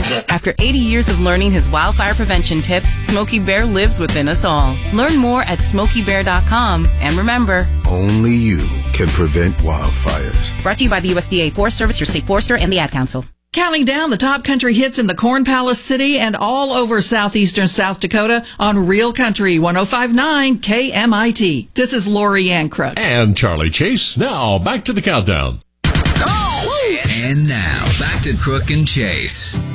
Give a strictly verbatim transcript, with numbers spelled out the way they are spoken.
After eighty years of learning his wildfire prevention tips, Smokey Bear lives within us all. Learn more at smokey bear dot com. And remember, only you can prevent wildfires. Brought to you by the U S D A Forest Service, your state forester, and the Ad Council. Counting down the top country hits in the Corn Palace City and all over southeastern South Dakota on Real Country one oh five point nine K M I T. This is Lori Ann Crook. And Charlie Chase. Now, back to the countdown. And now, back to Crook and Chase.